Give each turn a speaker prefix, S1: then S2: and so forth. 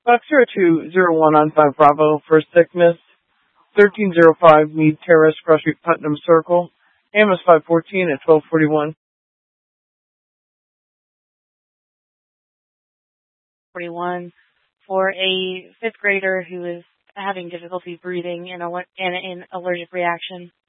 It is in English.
S1: 0201 on 5 Bravo for sickness. 1305 Mead Terrace, Cross Street, Putnam Circle. Amos 514 at 1241.
S2: 41 for a fifth grader who is having difficulty breathing and an allergic reaction.